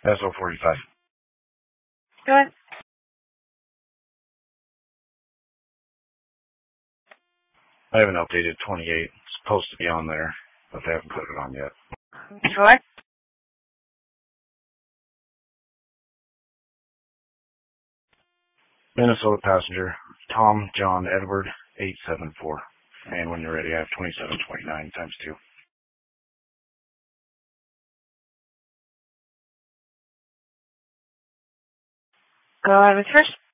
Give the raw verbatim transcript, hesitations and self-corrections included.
S O forty-five. Go ahead. I haven't updated twenty-eight. It's supposed to be on there, but they haven't put it on yet. Troy? Minnesota passenger, Tom John Edward, eight seven four. And when you're ready, I have twenty-seven twenty-nine times two. Go ahead with first.